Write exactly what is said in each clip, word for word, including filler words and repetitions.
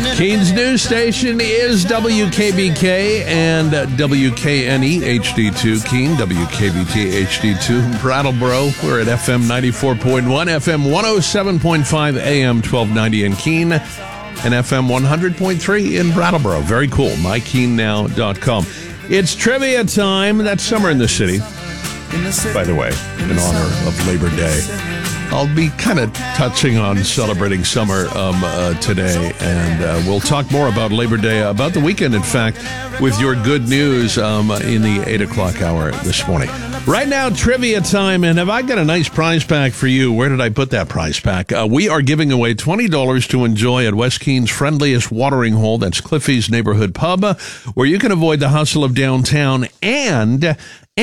Keens News Station is W K B K and W K N E H D two. Keene, W K B T H D two. Brattleboro, we're at F M ninety-four point one, F M one oh seven point five, A M twelve ninety in Keene, and F M one hundred point three in Brattleboro. Very cool. my keene now dot com. It's trivia time. That's summer in the city, by the way, in honor of Labor Day. I'll be kind of touching on celebrating summer um, uh, today, and uh, we'll talk more about Labor Day, about the weekend, in fact, with your good news um, in the eight o'clock hour this morning. Right now, trivia time, and have I got a nice prize pack for you? Where did I put that prize pack? Uh, we are giving away twenty dollars to enjoy at West Keene's friendliest watering hole. That's Cliffy's Neighborhood Pub, where you can avoid the hustle of downtown and...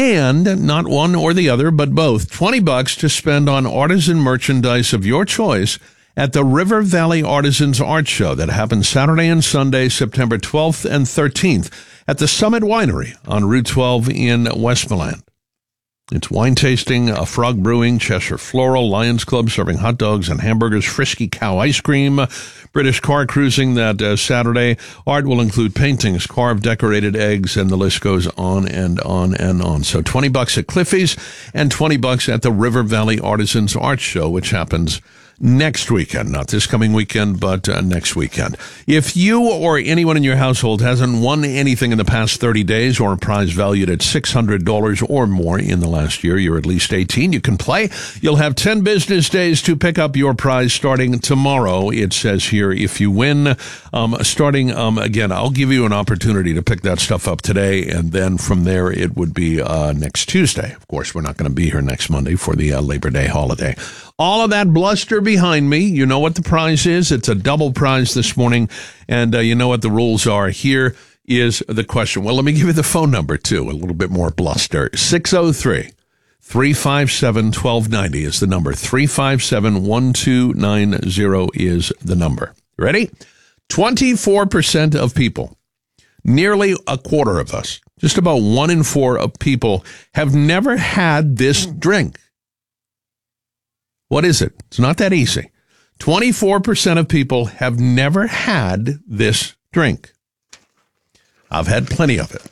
And not one or the other, but both. twenty bucks to spend on artisan merchandise of your choice at the River Valley Artisans Art Show that happens Saturday and Sunday, September twelfth and thirteenth at the Summit Winery on Route twelve in Westmoreland. It's wine tasting, a Frog Brewing, Cheshire Floral, Lions Club serving hot dogs and hamburgers, Frisky Cow ice cream, British car cruising that uh, Saturday. Art will include paintings, carved decorated eggs, and the list goes on and on and on. So twenty bucks at Cliffy's and twenty bucks at the River Valley Artisans Art Show, which happens next weekend, not this coming weekend, but uh, next weekend. If you or anyone in your household hasn't won anything in the past thirty days or a prize valued at six hundred dollars or more in the last year, you're at least eighteen, you can play. You'll have ten business days to pick up your prize starting tomorrow. It says here, if you win, um, starting, um, again, I'll give you an opportunity to pick that stuff up today, and then from there it would be uh, next Tuesday. Of course, we're not going to be here next Monday for the uh, Labor Day holiday. All of that bluster behind me, you know what the prize is. It's a double prize this morning, and uh, you know what the rules are. Here is the question. Well, let me give you the phone number, too, a little bit more bluster. six oh three, three five seven, one two nine zero is the number. three five seven, one two nine zero is the number. Ready? twenty-four percent of people, nearly a quarter of us, just about one in four of people have never had this drink. What is it? It's not that easy. twenty-four percent of people have never had this drink. I've had plenty of it.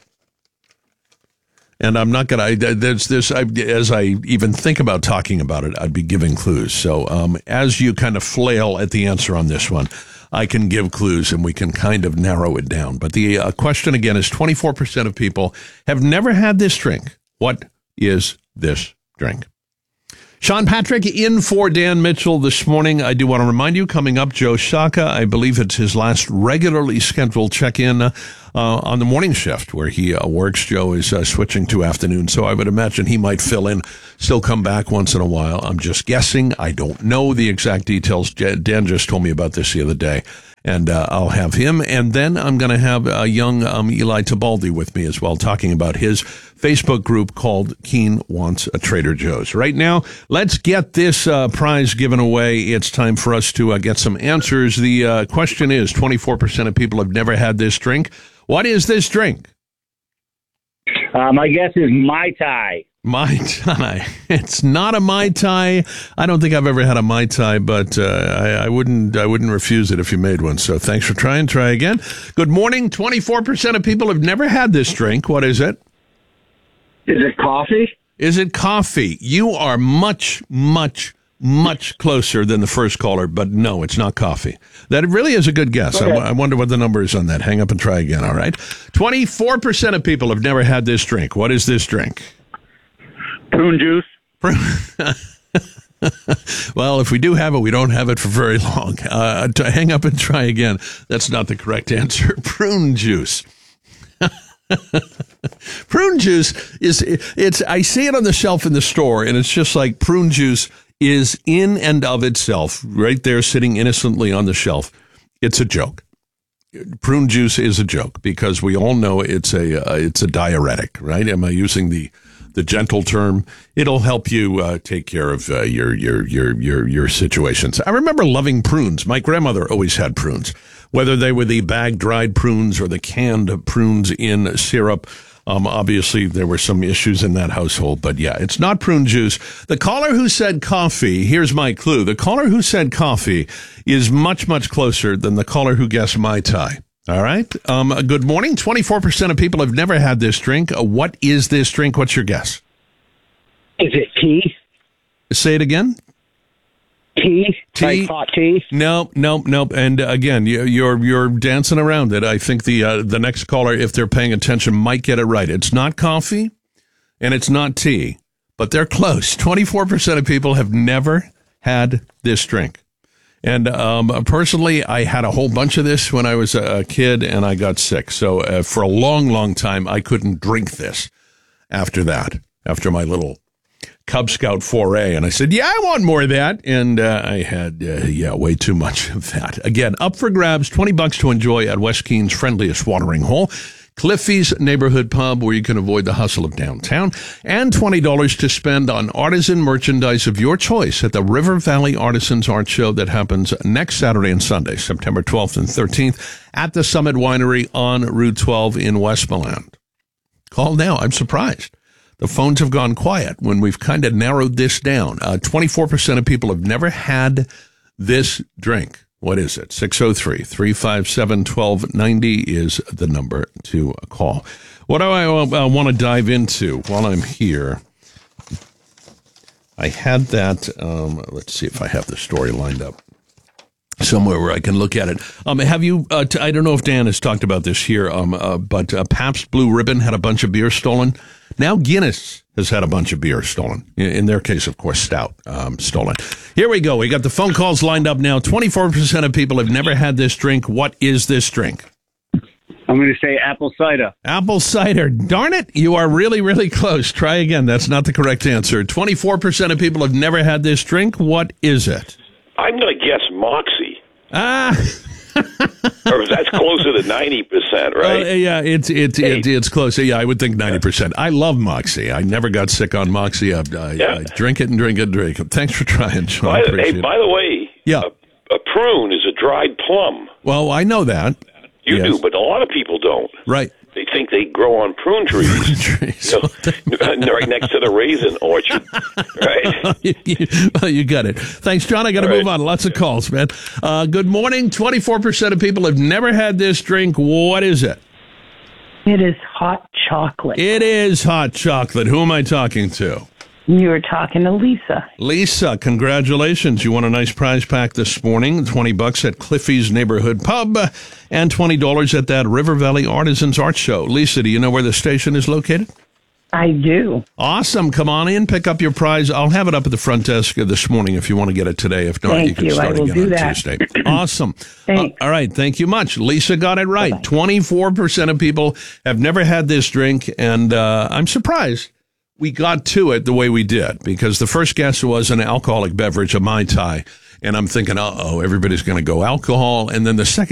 And I'm not going to, there's this, I, as I even think about talking about it, I'd be giving clues. So um, as you kind of flail at the answer on this one, I can give clues and we can kind of narrow it down. But the uh, question again is twenty-four percent of people have never had this drink. What is this drink? Sean Patrick in for Dan Mitchell this morning. I do want to remind you, coming up, Joe Shaka, I believe it's his last regularly scheduled check-in uh, on the morning shift where he uh, works. Joe is uh, switching to afternoon, so I would imagine he might fill in, still come back once in a while. I'm just guessing. I don't know the exact details. Dan just told me about this the other day. And uh, I'll have him. And then I'm going to have a young um, Eli Tabaldi with me as well, talking about his Facebook group called Keene Wants a Trader Joe's. Right now, let's get this uh, prize given away. It's time for us to uh, get some answers. The uh, question is, twenty-four percent of people have never had this drink. What is this drink? Uh, my guess is Mai Tai. Mai Tai. It's not a Mai Tai. I don't think I've ever had a Mai Tai, but uh, I, I wouldn't I wouldn't refuse it if you made one. So thanks for trying. Try again. Good morning. twenty-four percent of people have never had this drink. What is it? Is it coffee? Is it coffee? You are much, much, much closer than the first caller, but no, it's not coffee. That really is a good guess. Okay. I, w- I wonder what the number is on that. Hang up and try again, all right? twenty-four percent of people have never had this drink. What is this drink? Prune juice. Well, if we do have it, we don't have it for very long. Uh, to hang up and try again. That's not the correct answer. Prune juice. Prune juice is, it's, I see it on the shelf in the store, and it's just like prune juice is in and of itself, right there sitting innocently on the shelf. It's a joke. Prune juice is a joke because we all know it's a, uh, it's a diuretic, right? Am I using the, the gentle term? It'll help you uh, take care of uh, your, your, your, your, your situations. I remember loving prunes. My grandmother always had prunes, whether they were the bag dried prunes or the canned prunes in syrup. Um, obviously, there were some issues in that household, but yeah, it's not prune juice. The caller who said coffee, here's my clue. The caller who said coffee is much, much closer than the caller who guessed Mai Tai. All right. Um, good morning. twenty-four percent of people have never had this drink. Uh, what is this drink? What's your guess? Is it tea? Say it again. Tea? Tea? Like hot tea? No, no, no. And uh, again, you, you're you're dancing around it. I think the uh, the next caller, if they're paying attention, might get it right. It's not coffee, and it's not tea, but they're close. twenty-four percent of people have never had this drink. And um, personally, I had a whole bunch of this when I was a kid, and I got sick. So uh, for a long, long time, I couldn't drink this after that, after my little Cub Scout foray, and I said, yeah, I want more of that, and uh, I had, uh, yeah, way too much of that. Again, up for grabs, twenty bucks to enjoy at West Keene's friendliest watering hole, Cliffy's Neighborhood Pub, where you can avoid the hustle of downtown, and twenty dollars to spend on artisan merchandise of your choice at the River Valley Artisans Art Show that happens next Saturday and Sunday, September twelfth and thirteenth, at the Summit Winery on Route twelve in Westmoreland. Call now. I'm surprised. The phones have gone quiet when we've kind of narrowed this down. Uh, twenty-four percent of people have never had this drink. What is it? six oh three, three five seven, one two nine oh is the number to call. What do I uh, want to dive into while I'm here? I had that. Um, let's see if I have the story lined up somewhere where I can look at it. Um, have you, uh, t- I don't know if Dan has talked about this here, um, uh, but uh, Pabst Blue Ribbon had a bunch of beer stolen. Now Guinness has had a bunch of beer stolen. In their case, of course, stout um, stolen. Here we go. We got the phone calls lined up now. twenty-four percent of people have never had this drink. What is this drink? I'm going to say apple cider. Apple cider. Darn it. You are really, really close. Try again. That's not the correct answer. twenty-four percent of people have never had this drink. What is it? I'm going to guess Moxie. Ah. Or that's closer to ninety percent, right? Uh, yeah, it's it's hey. it, it's close. Yeah, I would think ninety percent. I love Moxie. I never got sick on Moxie. I, I, yeah. I drink it and drink it and drink it. Thanks for trying, Sean. By, Appreciate hey, it. by the way, yeah. a, a prune is a dried plum. Well, I know that. You yes. do, but a lot of people don't. Right. They think they grow on prune trees. trees. You know, right next to the raisin orchard. Right? Well, you got it. Thanks, John. I got to All move right. on. Lots of calls, man. Uh, good morning. twenty-four percent of people have never had this drink. What is it? It is hot chocolate. It is hot chocolate. Who am I talking to? You were talking to Lisa. Lisa, congratulations. You won a nice prize pack this morning. twenty bucks at Cliffy's Neighborhood Pub and twenty dollars at that River Valley Artisans Art Show. Lisa, do you know where the station is located? I do. Awesome. Come on in, pick up your prize. I'll have it up at the front desk this morning if you want to get it today. If not, Thank you can you. start I will again do on that. Tuesday. Awesome. Thanks. Uh, all right. Thank you much. Lisa got it right. Bye-bye. twenty-four percent of people have never had this drink, and uh, I'm surprised we got to it the way we did, because the first guess was an alcoholic beverage, a Mai Tai, and I'm thinking, uh-oh, everybody's going to go alcohol, and then the second